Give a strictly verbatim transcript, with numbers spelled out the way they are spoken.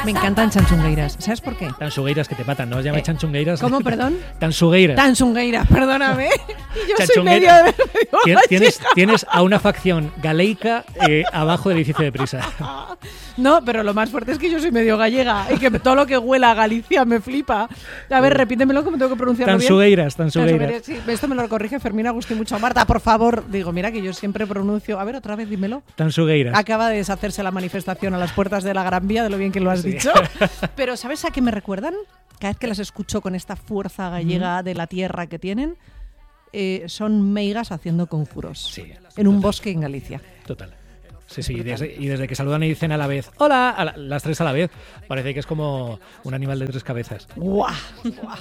Me encantan chanchungueiras. ¿Sabes por qué? Tansugueiras que te matan, ¿no? Os llamáis Eh, chanchungueiras. ¿Cómo, perdón? Tansugueiras. Tanchungueira, perdóname. Y yo soy Chanchungueira. medio, medio Tien- Tienes, gallega. tienes a una facción galeica eh, abajo del edificio de Prisa. No, pero lo más fuerte es que yo soy medio gallega y que todo lo que huela a Galicia me flipa. A ver, repítemelo como tengo que pronunciarlo bien. Tansugueiras, tansugueiras. Sí, esto me lo corrige Fermín Agustín mucho. Marta, por favor. Digo, mira que yo siempre pronuncio... A ver, otra vez, dímelo. Tansugueiras. Acaba de deshacerse la manifestación a las puertas de la Gran Vía, de lo bien que lo has Sí. dicho. Pero ¿sabes a qué me recuerdan? Cada vez que las escucho con esta fuerza gallega de la tierra que tienen, eh, son meigas haciendo conjuros. Sí, en un total. bosque en Galicia. Total. Sí, sí, y desde, y desde que saludan y dicen a la vez, hola, a la- las tres a la vez, parece que es como un animal de tres cabezas. ¡Guau! ¡Guau!